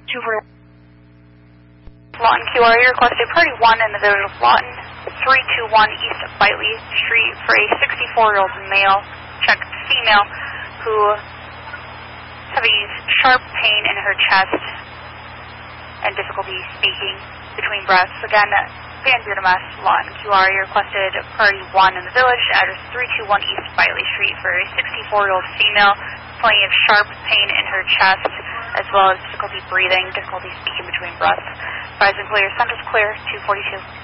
Lawton QRA requested priority 1 in the village of Lawton, 321 East Whiteley Street for a 64-year-old male, checked female, who having sharp pain in her chest and difficulty speaking between breaths. Again, Van Buren MS, Lawton QRA requested priority 1 in the village, address 321 East Whiteley Street for a 64-year-old female, complaining of sharp pain in her chest, as well as difficulty breathing, difficulty speaking between breaths. Advising clear, Central's clear, 242.